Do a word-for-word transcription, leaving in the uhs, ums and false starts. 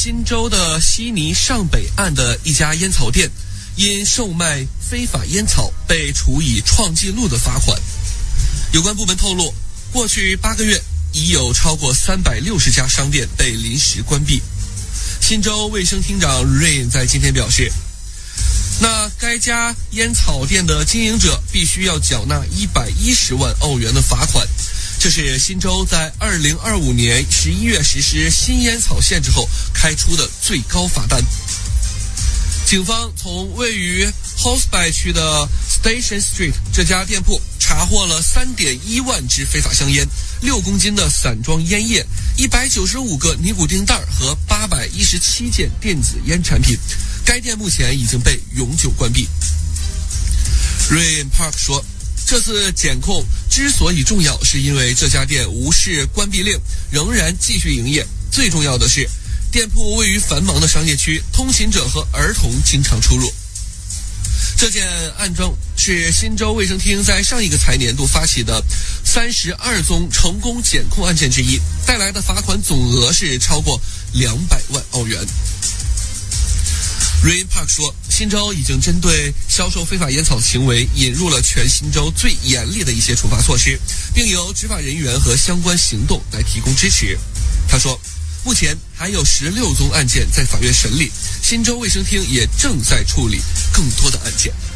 新州的悉尼上北岸的一家烟草店，因售卖非法烟草被处以创纪录的罚款。有关部门透露，过去八个月已有超过三百六十家商店被临时关闭。新州卫生厅长 Rain 在今天表示，那该家烟草店的经营者必须要缴纳一百一十万澳元的罚款，这是新州在二零二五年十一月实施新烟草限制后开出的最高罚单。警方从位于 Horseby 区的 Station Street 这家店铺查获了 三点一万支非法香烟、六公斤的散装烟叶、一百九十五个尼古丁袋和八百一十七件电子烟产品。该店目前已经被永久关闭。Rain Park 说，这次检控之所以重要，是因为这家店无视关闭令，仍然继续营业。最重要的是，店铺位于繁忙的商业区，通行者和儿童经常出入。这件案中是新州卫生厅在上一个财年度发起的三十二宗成功检控案件之一，带来的罚款总额是超过两百万澳元。Rain Park 说，新州已经针对销售非法烟草行为引入了全新州最严厉的一些处罚措施，并由执法人员和相关行动来提供支持。他说，目前还有十六宗案件在法院审理，新州卫生厅也正在处理更多的案件。